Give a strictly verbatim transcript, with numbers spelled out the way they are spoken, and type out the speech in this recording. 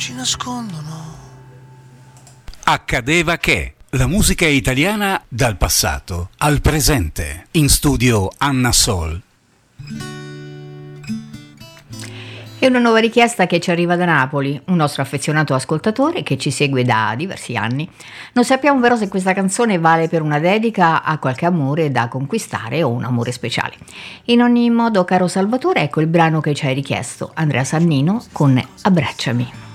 ci nascondono. Accadeva che la musica italiana dal passato al presente. In studio Anna Sol. È una nuova richiesta che ci arriva da Napoli, un nostro affezionato ascoltatore che ci segue da diversi anni. Non sappiamo però se questa canzone vale per una dedica a qualche amore da conquistare o un amore speciale. In ogni modo, caro Salvatore, ecco il brano che ci hai richiesto, Andrea Sannino con Abbracciami.